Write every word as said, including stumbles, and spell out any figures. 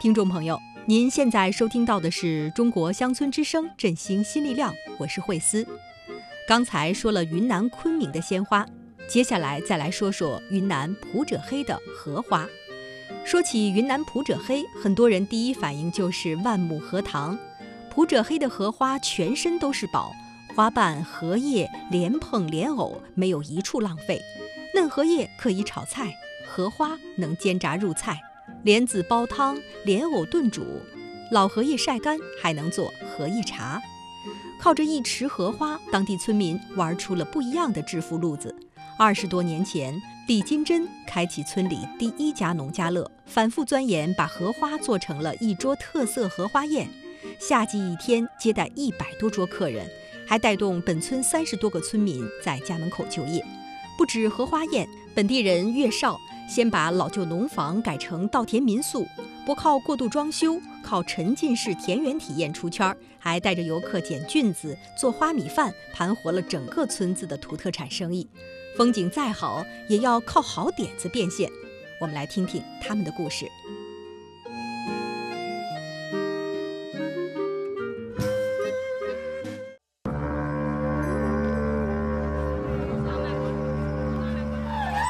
听众朋友，您现在收听到的是中国乡村之声振兴新力量，我是慧思。刚才说了云南昆明的鲜花，接下来再来说说云南普者黑的荷花。说起云南普者黑，很多人第一反应就是万木荷塘。普者黑的荷花全身都是宝，花瓣、荷叶连碰连藕，没有一处浪费。嫩荷叶可以炒菜，荷花能煎炸入菜，莲子煲汤，莲藕炖煮，老荷叶晒干，还能做荷叶茶。靠着一池荷花，当地村民玩出了不一样的致富路子。二十多年前，李金珍开启村里第一家农家乐，反复钻研，把荷花做成了一桌特色荷花宴。夏季一天接待一百多桌客人，还带动本村三十多个村民在家门口就业。不止荷花宴，本地人岳少先把老旧农房改成稻田民宿，不靠过度装修，靠沉浸式田园体验出圈，还带着游客捡菌子、做花米饭，盘活了整个村子的土特产生意。风景再好，也要靠好点子变现。我们来听听他们的故事。